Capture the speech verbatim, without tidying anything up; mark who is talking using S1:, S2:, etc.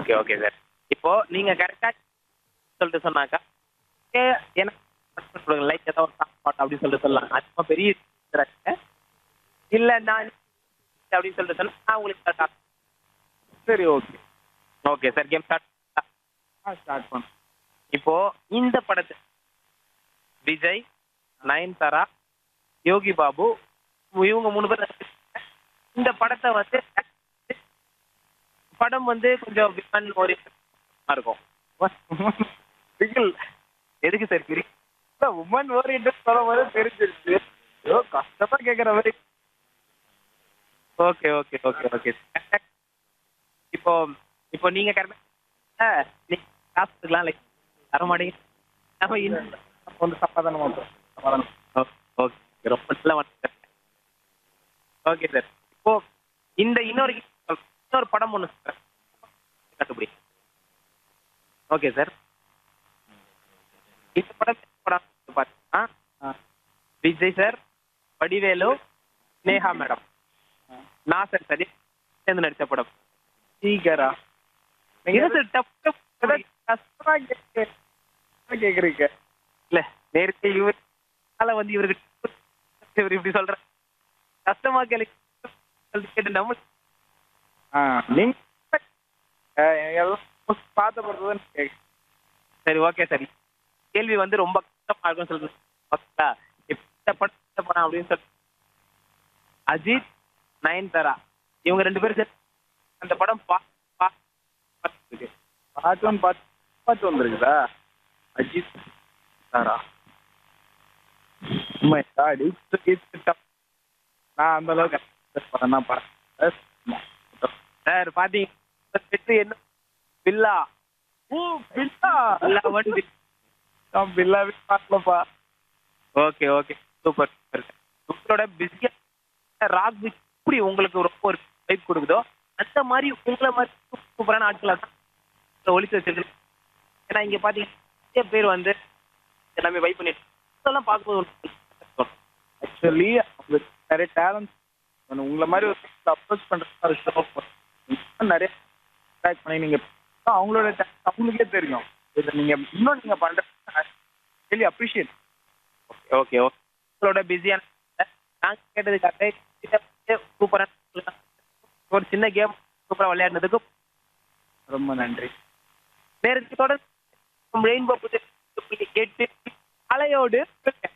S1: Okay okay sir. இப்போ நீங்க கரெக்டா சொல்லிட்டு சொன்னாக்கா ஏ, எனக்கு கொடுங்க லைக் ஏதாவது ஒரு சாப்பாடு அப்படின்னு சொல்லிட்டு சொல்லலாம். அது பெரிய இருக்கிறாங்க. இல்ல நான் அப்படின்னு சொல்லிட்டு சொன்னா நான் உங்களுக்கு start ஆ-
S2: சரி okay.
S1: Okay sir game start.
S2: ஆ ஸ்டார்ட் பண்ண.
S1: இப்போ இந்த படத்தை விஜய், நயன்தாரா, யோகி பாபு இவங்க மூணு பேர் நடிச்சிருக்காங்க. இந்த படத்தை வந்து படம் வந்து கொஞ்சம் விமன் ஓரியன்டா இருக்கும்.
S2: பிகில்.
S1: எதுக்கு சார் பிரி
S2: உமன் ஓரியன்ட் சொல்ல போது தெரிஞ்சிருச்சு. ஏதோ கஷ்டமா கேட்குற மாதிரி.
S1: ஓகே ஓகே ஓகே ஓகே இப்போ இப்போ நீங்க கரெக்டா நீங்க காசு கொடுக்கலாம் லைக் தர மாட்டீங்க. நம்ம இன்னும்
S2: வந்து சமாதானமா போ. சமாதானம்.
S1: ஓகே ரொம்ப நல்லா வந்து ஓகே சார். இப்போ இந்த இன்னொரு இன்னொரு படம் ஒன்று சார் கண்டுபிடி. Okay sir. இந்த படம் படம் பார்த்தீங்கன்னா
S2: ஆ.
S1: விஜய் சார், வடிவேலு, நேஹா மேடம், நாசர் சரி சேர்ந்து நடித்த படம்.
S2: சீக்கிரா.
S1: இது சார் டப்பு
S2: கஷ்டமா கேட்க கேட்குறீங்க.
S1: இல்ல நேரத்தை இவர் அதனால வந்து இவருக்கு இவர் இப்படி சொல்ற கஷ்டமா கேள்வி கேட்டு நம்ம
S2: ஆ நீங்க எல்லாம் பார்த்த பொறுத்து தான் கேட்க.
S1: சரி ஓகே சார். கேள்வி வந்து ரொம்ப கஷ்டமா இருக்கும்னு சொல்லுங்க. ஓகேங்களா? இந்த படம் இந்த படம் அப்படின்னு சொல்லி அஜித், நயன்தாரா இவங்க ரெண்டு பேரும் சேர்ந்து அந்த படம் பா பா பார்த்துருக்கு.
S2: Part one part part வந்துருக்குதா? Ajith சாரா உண்மை சாடி. நான் அந்த அளவுக்கு படம் தான் பார்த்தேன்.
S1: சார் பாத்தீங்க வெற்றி என்ன பில்லா
S2: ஓ பில்லா.
S1: பில்லா ஒன்
S2: நான் பில்லாவே பார்க்கலப்பா.
S1: Okay okay super super. உங்களோட பிஸியா ராக் பீச் எப்படி உங்களுக்கு ரொம்ப ஒரு டைப் கொடுக்குதோ அந்த மாதிரி உங்களை மாதிரி சூப்பரான ஆட்களாக தான் ஒழிச்சு வச்சிருக்கு. ஏன்னா இங்க பாத்தீங்கன்னா நிறைய பேர் வந்து எல்லாமே வைப் பண்ணிட்டு இதெல்லாம் பார்க்கும்போது
S2: ஆக்சுவலி அவங்களுக்கு நிறைய டேலண்ட். உங்களை மாதிரி ஒரு அப்ரோச் பண்ணுறது நிறைய ட்ராக் பண்ணி நீங்கள் அவங்களோட talent அவங்களுக்கே தெரியும். இதை நீங்கள் இன்னும் நீங்கள் பண்ணுறது really appreciate.
S1: Okay okay okay. உங்களோட பிஸியான நாங்கள் கேட்டதுக்காக சூப்பரான ஒரு சின்ன கேம் சூப்பராக விளையாடுனதுக்கு
S2: ரொம்ப நன்றி.
S1: நேரத்தோட ரெயின்போ புது கேட்டு அலையோடு